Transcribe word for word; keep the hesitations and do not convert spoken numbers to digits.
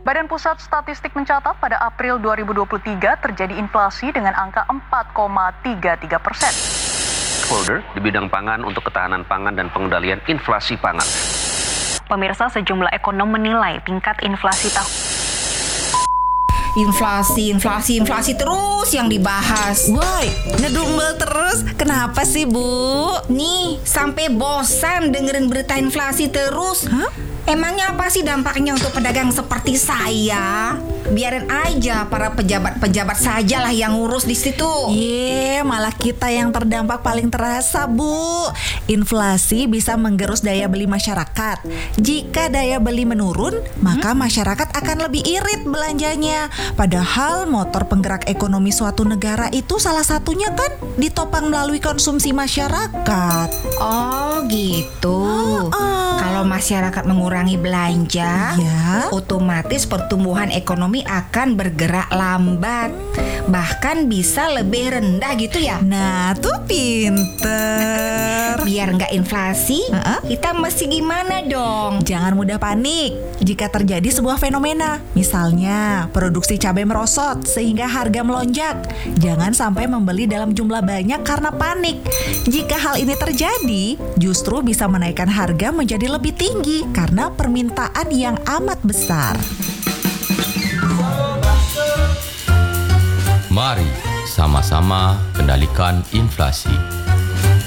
Badan Pusat Statistik mencatat pada April dua ribu dua puluh tiga terjadi inflasi dengan angka empat koma tiga tiga persen. Holder di bidang pangan untuk ketahanan pangan dan pengendalian inflasi pangan. Pemirsa, sejumlah ekonom menilai tingkat inflasi tahun Inflasi, inflasi, inflasi terus yang dibahas. Woi, ngedumel terus. Kenapa sih, Bu? Nih, sampai bosan dengerin berita inflasi terus. Hah? Emangnya apa sih dampaknya untuk pedagang seperti saya? Biarin aja para pejabat-pejabat sajalah yang ngurus di situ. Ye, malah kita yang terdampak paling terasa, Bu. Inflasi bisa menggerus daya beli masyarakat. Jika daya beli menurun, maka masyarakat akan lebih irit belanjanya. Padahal motor penggerak ekonomi suatu negara itu salah satunya kan ditopang melalui konsumsi masyarakat. Oh gitu. Oh. Kalau masyarakat mengurangi belanja, Ya. otomatis pertumbuhan ekonomi akan bergerak lambat, bahkan bisa lebih rendah gitu ya. Nah, tuh pinter. Biar nggak inflasi, Uh-uh. kita mesti gimana dong? Jangan mudah panik jika terjadi sebuah fenomena. Misalnya, produksi cabai merosot sehingga harga melonjak. Jangan sampai membeli dalam jumlah banyak karena panik. Jika hal ini terjadi, justru bisa menaikkan harga menjadi lebih tinggi karena permintaan yang amat besar. Mari sama-sama kendalikan inflasi.